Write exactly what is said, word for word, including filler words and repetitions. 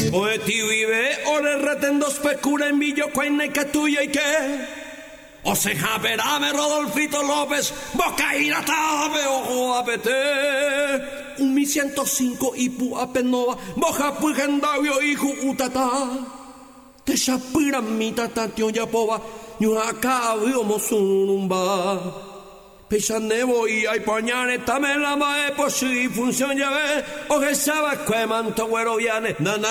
Oe ti vive, ore retendo specura en villo cuaine que tuya y que. O se javerame Rodolfito López, boca ira tabe ojo apete. Un mi ciento cinco ipu apenova, boja puigendavio hijo utata. Te chapira mi tata tio yapova, ñu acá vio sunumba. Pesanevo y hay pañane, también la mae por si función ya ve, o que sabe que manto güero viene, nana.